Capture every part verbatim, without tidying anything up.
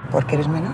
Porque eres menor.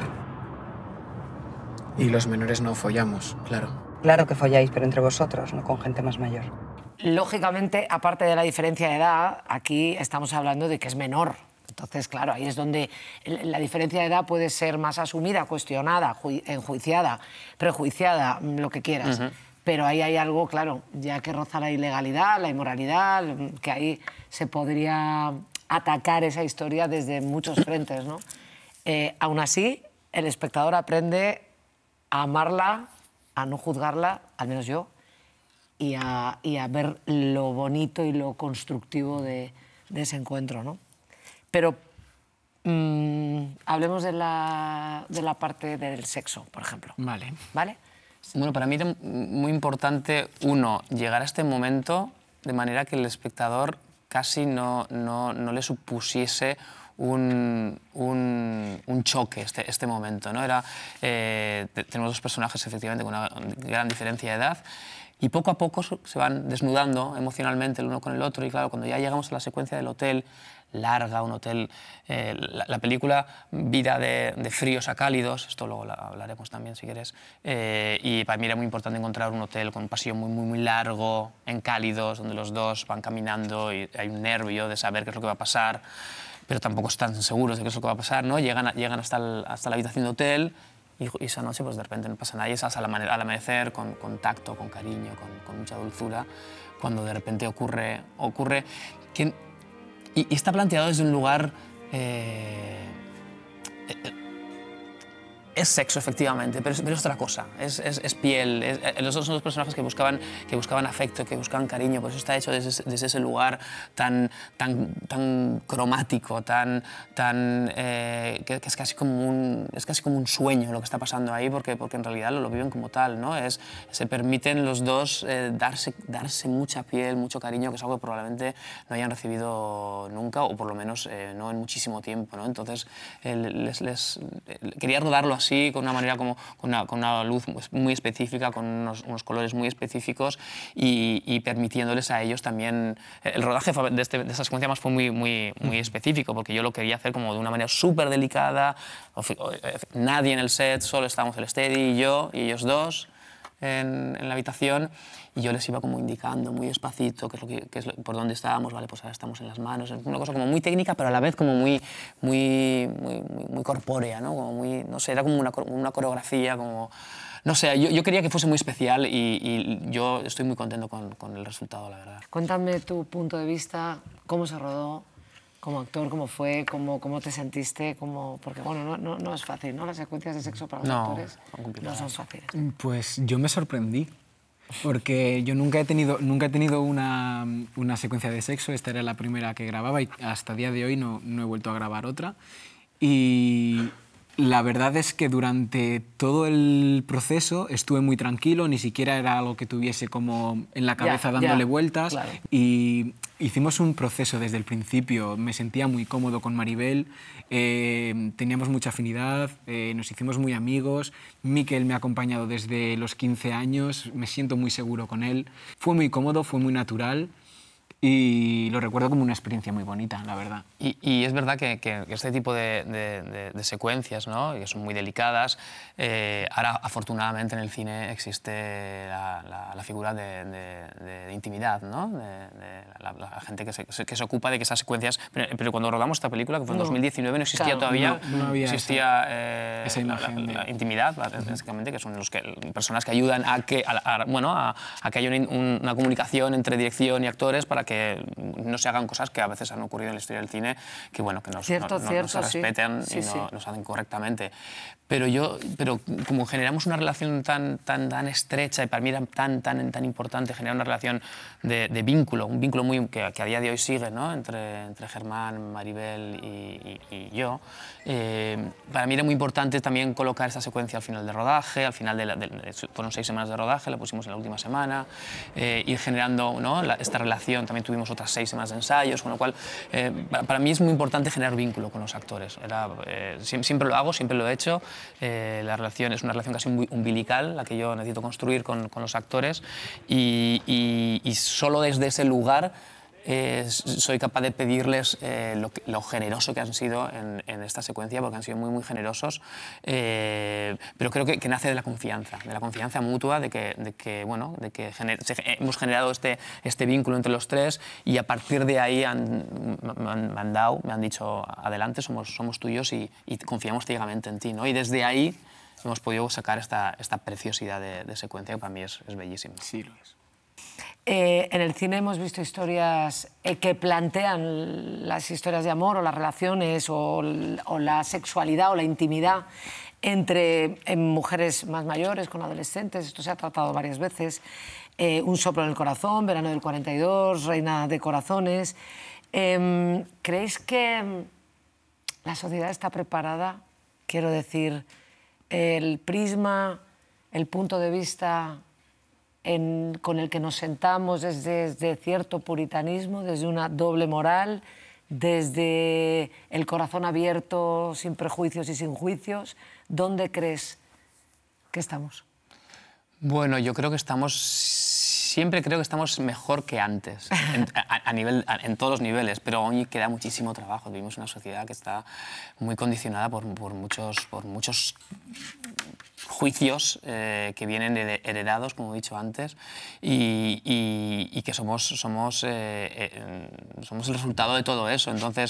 Y los menores no follamos, claro. Claro que folláis, pero entre vosotros, no con gente más mayor. Lógicamente, aparte de la diferencia de edad, aquí estamos hablando de que es menor. Entonces, claro, ahí es donde la diferencia de edad puede ser más asumida, cuestionada, enjuiciada, prejuiciada, lo que quieras. Uh-huh. Pero ahí hay algo, claro, ya que roza la ilegalidad, la inmoralidad, que ahí se podría atacar esa historia desde muchos frentes, ¿no? Eh, aún así, el espectador aprende a amarla, a no juzgarla, al menos yo, y a, y a ver lo bonito y lo constructivo de, de ese encuentro, ¿no? Pero mmm, hablemos de la, de la parte del sexo, por ejemplo. Vale. ¿Vale? Bueno, para mí era muy importante, uno, llegar a este momento de manera que el espectador casi no, no, no le supusiese un, un, un choque este, este momento, ¿no? Era, eh, tenemos dos personajes, efectivamente, con una gran diferencia de edad, y poco a poco se van desnudando emocionalmente el uno con el otro, y claro, cuando ya llegamos a la secuencia del hotel, larga, un hotel, eh, la, la película Vida de, de fríos a cálidos, esto luego la hablaremos también si quieres, eh, y para mí era muy importante encontrar un hotel con un pasillo muy, muy, muy largo, en cálidos, donde los dos van caminando y hay un nervio de saber qué es lo que va a pasar, pero tampoco están seguros de qué es lo que va a pasar, ¿no? Llegan, a, llegan hasta, el, hasta la habitación de hotel y, y esa noche pues de repente no pasa nada, y es hasta al amanecer, con, con tacto, con cariño, con, con mucha dulzura, cuando de repente ocurre, ocurre que... Y, y está planteado desde un lugar... Eh, eh, es sexo, efectivamente, pero es, pero es otra cosa, es, es, es piel. Es, los dos son los personajes que buscaban, que buscaban afecto, que buscaban cariño, por eso está hecho desde, desde ese lugar tan, tan, tan cromático, tan, tan, eh, que, que es, casi como un, es casi como un sueño lo que está pasando ahí, porque, porque en realidad lo, lo viven como tal, ¿no? Es, se permiten los dos eh, darse, darse mucha piel, mucho cariño, que es algo que probablemente no hayan recibido nunca, o por lo menos eh, no en muchísimo tiempo, ¿no? Entonces, eh, les, les, quería rodarlo así, Sí, con una manera como con una, con una luz muy específica, con unos, unos colores muy específicos y, y permitiéndoles a ellos también... El rodaje de, este, de esta secuencia más fue muy, muy, muy específico, porque yo lo quería hacer como de una manera súper delicada. Nadie en el set, solo estábamos el Steady y yo, y ellos dos en, en la habitación, y yo les iba como indicando muy despacito qué es lo que, qué es lo, por dónde estábamos, vale, pues ahora estamos en las manos, una cosa como muy técnica, pero a la vez como muy, muy, muy, muy, muy corpórea, ¿no? Como muy, no sé, era como una, una coreografía, como... No sé, yo, yo quería que fuese muy especial y, y yo estoy muy contento con, con el resultado, la verdad. Cuéntame tu punto de vista, cómo se rodó, como actor, cómo fue, cómo, cómo te sentiste, cómo... porque bueno, no, no, no es fácil, ¿no? Las secuencias de sexo para los no, actores no son fáciles. Pues yo me sorprendí, porque yo nunca he tenido, nunca he tenido una, una secuencia de sexo, esta era la primera que grababa y hasta el día de hoy no, no he vuelto a grabar otra. Y la verdad es que durante todo el proceso estuve muy tranquilo, ni siquiera era algo que tuviese como en la cabeza ya, dándole ya, vueltas. claro. Y hicimos un proceso desde el principio, me sentía muy cómodo con Maribel, eh, teníamos mucha afinidad, eh, nos hicimos muy amigos, Mikel me ha acompañado desde los quince años, me siento muy seguro con él, fue muy cómodo, fue muy natural. Y lo recuerdo como una experiencia muy bonita, la verdad. Y, y es verdad que, que este tipo de, de, de, de secuencias, ¿no? Que son muy delicadas, eh, ahora afortunadamente en el cine existe la, la, la figura de, de, de intimidad, ¿no? De, de la, la gente que se, que se ocupa de que esas secuencias... Pero, pero cuando rodamos esta película, que fue en no. dos mil diecinueve, no existía claro. todavía, no, no había existía esa, eh, esa imagen la, la, la de... intimidad, básicamente, que son los que, personas que ayudan a que, a, a, bueno, a, a que haya una, una comunicación entre dirección y actores para que no se hagan cosas que a veces han ocurrido en la historia del cine, que bueno, que nos, cierto, no, no, cierto, no se respeten sí. y Sí, no sí. nos hacen correctamente. Pero yo, pero como generamos una relación tan, tan, tan estrecha, y para mí era tan, tan, tan importante generar una relación de, de vínculo, un vínculo muy, que, que a día de hoy sigue, ¿no? entre, entre Germán, Maribel y, y, y yo, eh, para mí era muy importante también colocar esa secuencia al final del rodaje, al final de, la, de, de fueron seis semanas de rodaje, la pusimos en la última semana, eh, ir generando, ¿no? la, esta relación, también tuvimos otras seis semanas de ensayos, con lo cual eh, para, para mí es muy importante generar vínculo con los actores. Era, eh, siempre lo hago, siempre lo he hecho. Eh, la relación es una relación casi umbilical, la que yo necesito construir con, con los actores, y, y, y solo desde ese lugar eh, soy capaz de pedirles eh, lo, lo generoso que han sido en, en esta secuencia, porque han sido muy, muy generosos. Eh, pero creo que, que nace de la confianza, de la confianza mutua, de que, de que, bueno, de que gener, se, hemos generado este, este vínculo entre los tres y a partir de ahí han, me, han, me han dado, me han dicho, adelante, somos, somos tuyos y, y confiamos ciegamente en ti, ¿no? Y desde ahí hemos podido sacar esta, esta preciosidad de, de secuencia que para mí es, es bellísima. Sí, lo es. Eh, en el cine hemos visto historias eh, que plantean las historias de amor o las relaciones o, o la sexualidad o la intimidad entre eh, mujeres más mayores con adolescentes. Esto se ha tratado varias veces. Eh, Un soplo en el corazón, Verano del cuarenta y dos, Reina de corazones. Eh, ¿Creéis que la sociedad está preparada? Quiero decir, el prisma, el punto de vista en, con el que nos sentamos desde, desde cierto puritanismo, desde una doble moral, desde el corazón abierto, sin prejuicios y sin juicios. ¿Dónde crees que estamos? Bueno, yo creo que estamos, siempre creo que estamos mejor que antes, en, a, a nivel, a, en todos los niveles, pero aún queda muchísimo trabajo. Vivimos una sociedad que está muy condicionada por, por, muchos, por muchos juicios eh, que vienen heredados, como he dicho antes, y, y, y que somos, somos, eh, eh, somos el resultado de todo eso. Entonces,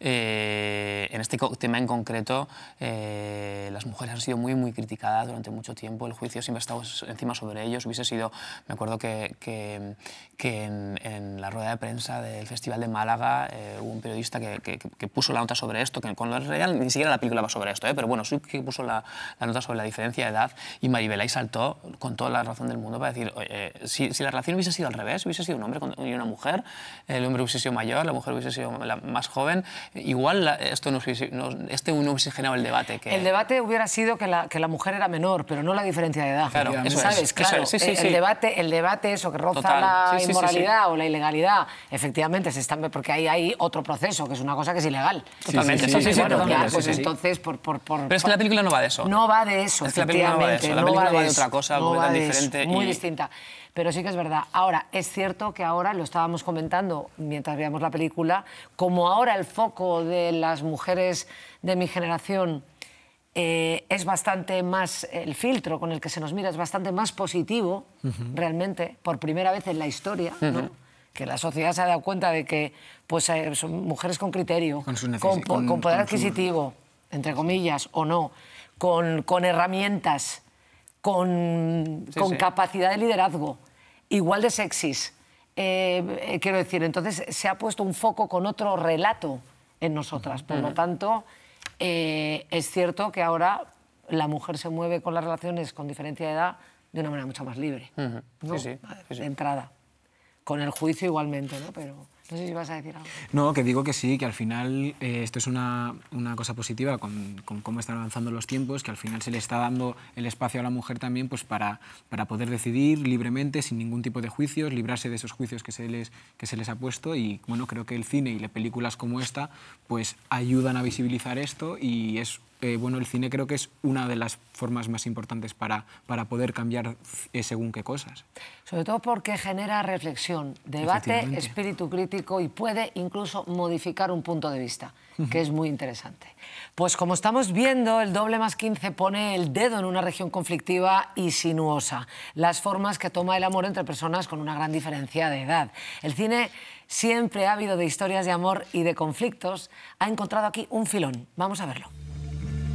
eh, en este tema en concreto, eh, las mujeres han sido muy, muy criticadas durante mucho tiempo. El juicio siempre ha estado encima sobre ellos. Hubiese sido, me acuerdo que, que, que en, en la rueda de prensa del Festival de Málaga eh, hubo un periodista que, que, que puso la nota sobre esto, que con en realidad ni siquiera la película va sobre esto, ¿eh? Pero bueno, sí que puso la, la nota sobre la diferencia de edad, y Maribel ahí saltó con toda la razón del mundo para decir, eh, si, si la relación hubiese sido al revés, hubiese sido un hombre y una mujer, el hombre hubiese sido mayor, la mujer hubiese sido la más joven, igual la, esto no hubiese, no, este no hubiese generado el debate. Que... El debate hubiera sido que la, que la mujer era menor, pero no la diferencia de edad. Claro, eso ¿sabes? es. Claro, Eso es. Sí, sí, el, sí. el, debate, el debate, eso, que roza Total. la Sí, sí, inmoralidad sí, sí. o la ilegalidad, efectivamente, se están, porque ahí hay otro proceso, que es una cosa que es ilegal. Totalmente, sí, sí, sí, sí, sí, Bueno, totalmente, ya, sí, pues sí, sí. entonces, por, por, por, Pero es que la película no va de eso. No va de eso, Es que la película no va de eso, la película va de eso, otra cosa no va completamente de eso, diferente. muy y... distinta. Pero sí que es verdad. Ahora, es cierto que ahora, lo estábamos comentando mientras veíamos la película, como ahora el foco de las mujeres de mi generación eh, es bastante más, el filtro con el que se nos mira es bastante más positivo, uh-huh. realmente, por primera vez en la historia, uh-huh. ¿no? Que la sociedad se ha dado cuenta de que pues, eh, son mujeres con criterio, con, su con, con, con poder con adquisitivo, su... entre comillas, o no, con, con herramientas, con, sí, con sí. capacidad de liderazgo, igual de sexys. Eh, eh, quiero decir, entonces se ha puesto un foco con otro relato en nosotras. Por uh-huh. lo tanto, eh, es cierto que ahora la mujer se mueve con las relaciones con diferencia de edad de una manera mucho más libre, uh-huh. ¿no? sí, sí, sí, sí. de entrada. Con el juicio igualmente, ¿no? Pero no sé si vas a decir algo. No, que digo que sí, que al final eh, esto es una, una cosa positiva con, con cómo están avanzando los tiempos, que al final se le está dando el espacio a la mujer también pues, para, para poder decidir libremente, sin ningún tipo de juicios, librarse de esos juicios que se les, que se les ha puesto. Y bueno, creo que el cine y las películas como esta pues, ayudan a visibilizar esto y es... Eh, bueno, el cine creo que es una de las formas más importantes para, para poder cambiar eh, según qué cosas. Sobre todo porque genera reflexión, debate, espíritu crítico y puede incluso modificar un punto de vista, uh-huh. que es muy interesante. Pues como estamos viendo, el doble más quince pone el dedo en una región conflictiva y sinuosa, las formas que toma el amor entre personas con una gran diferencia de edad. El cine siempre ha habido de historias de amor y de conflictos, ha encontrado aquí un filón. Vamos a verlo.